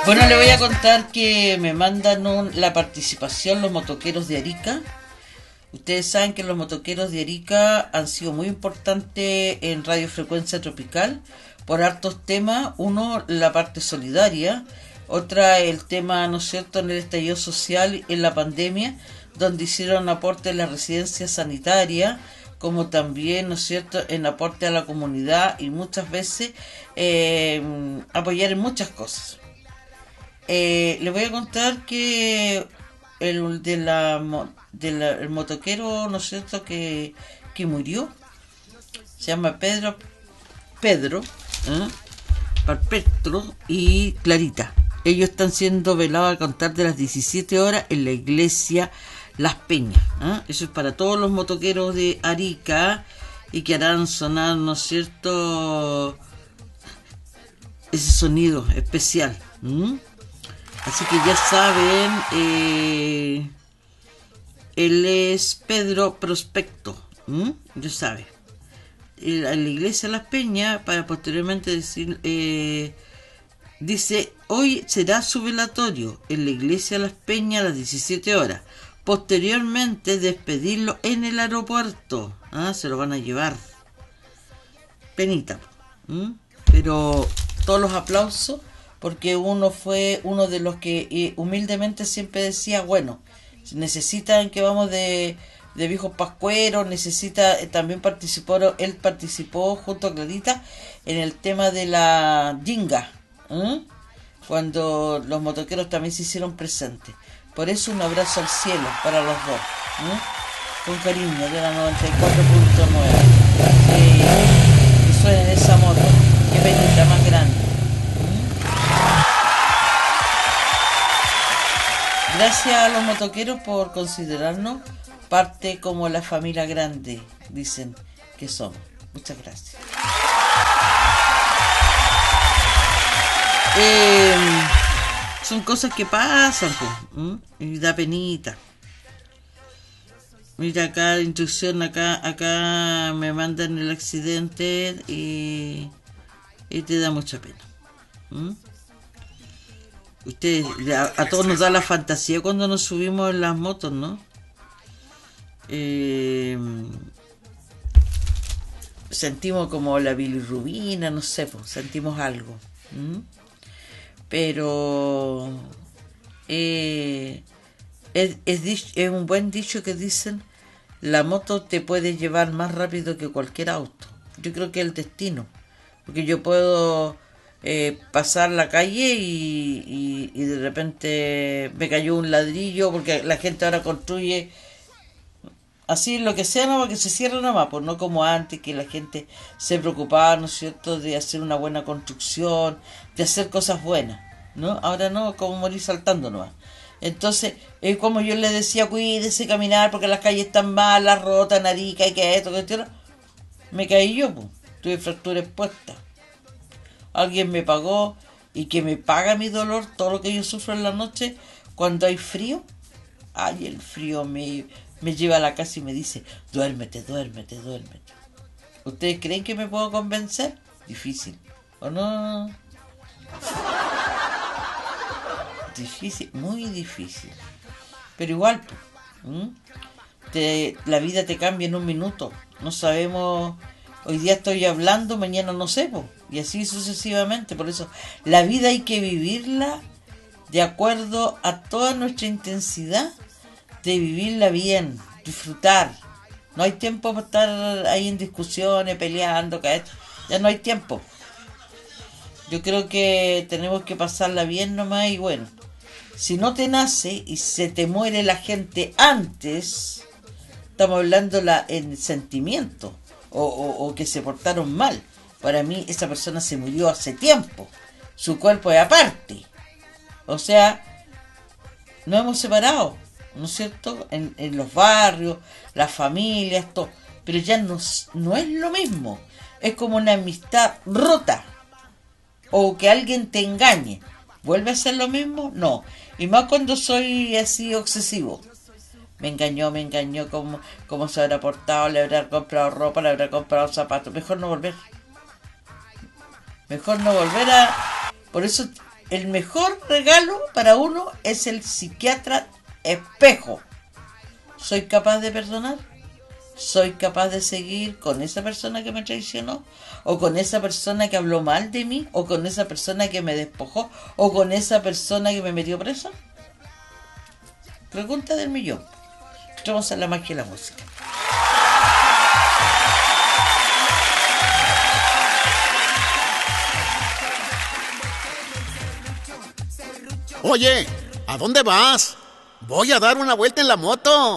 Bueno, le voy a contar que me mandan la participación los motoqueros de Arica. Ustedes saben que los motoqueros de Arica han sido muy importantes en Radio Frecuencia Tropical por hartos temas. Uno, la parte solidaria. Otra, el tema, ¿no es cierto?, en el estallido social, en la pandemia, donde hicieron aporte en la residencia sanitaria, como también, ¿no es cierto?, en aporte a la comunidad y muchas veces apoyar en muchas cosas. Le voy a contar que el motoquero, ¿no es cierto?, que murió, se llama Pedro, Parpetro y Clarita. Ellos están siendo velados a contar de las 17 horas en la iglesia Las Peñas. Eso es para todos los motoqueros de Arica y que harán sonar, ¿no es cierto?, ese sonido especial. Así que ya saben, él es Pedro Prospecto, ya saben. En la iglesia Las Peñas, para posteriormente decir, dice, hoy será su velatorio en la iglesia Las Peñas a las 17 horas. Posteriormente despedirlo en el aeropuerto. Se lo van a llevar. Penita. Pero todos los aplausos, porque uno fue uno de los que humildemente siempre decía, bueno, necesitan que vamos de viejos pascueros, también él participó junto a Clarita en el tema de la jinga, cuando los motoqueros también se hicieron presentes. Por eso un abrazo al cielo para los dos, con cariño, de la 94.9, que suene esa moto, que penita más grande. Gracias a los motoqueros por considerarnos parte como la familia grande, dicen que somos. Muchas gracias. Son cosas que pasan, y da penita. Mira acá, instrucción, acá me mandan el accidente y te da mucha pena. Ustedes, a todos nos da la fantasía cuando nos subimos en las motos, ¿no? Sentimos como la bilirrubina, no sé, sentimos algo. Pero es un buen dicho que dicen, la moto te puede llevar más rápido que cualquier auto. Yo creo que es el destino, porque yo puedo pasar la calle y de repente me cayó un ladrillo, porque la gente ahora construye así lo que sea, no, para que se cierre nomás, pues no como antes, que la gente se preocupaba, ¿no es cierto?, de hacer una buena construcción, de hacer cosas buenas, ¿no? Ahora no, como morir saltando nomás. Entonces, es como yo le decía, cuídese caminar porque las calles están malas, rotas, narica, y que esto, que esto. Me caí yo, pues, tuve fractura expuesta. Alguien me pagó y que me paga mi dolor, todo lo que yo sufro en la noche cuando hay frío. Ay, el frío me lleva a la casa y me dice, duérmete. ¿Ustedes creen que me puedo convencer? Difícil, ¿o no? Difícil, muy difícil. Pero igual, la vida te cambia en un minuto. No sabemos, hoy día estoy hablando, mañana no sé, y así sucesivamente. Por eso la vida hay que vivirla de acuerdo a toda nuestra intensidad de vivirla bien, disfrutar. No hay tiempo para estar ahí en discusiones, peleando, ya no hay tiempo. Yo creo que tenemos que pasarla bien nomás y bueno, si no te nace y se te muere la gente antes, estamos hablando en sentimiento o que se portaron mal. Para mí esa persona se murió hace tiempo, su cuerpo es aparte. O sea, nos hemos separado, ¿no es cierto?, en los barrios, las familias, todo, pero ya no es lo mismo. Es como una amistad rota, o que alguien te engañe. ¿Vuelve a ser lo mismo? No. Y más cuando soy así obsesivo. Me engañó, cómo se habrá portado, le habrá comprado ropa, le habrá comprado zapatos. Mejor no volver a... Por eso el mejor regalo para uno es el psiquiatra espejo. ¿Soy capaz de perdonar? ¿Soy capaz de seguir con esa persona que me traicionó? ¿O con esa persona que habló mal de mí? ¿O con esa persona que me despojó? ¿O con esa persona que me metió presa? Pregunta del millón. Entramos a la magia de la música. Oye, ¿a dónde vas? Voy a dar una vuelta en la moto.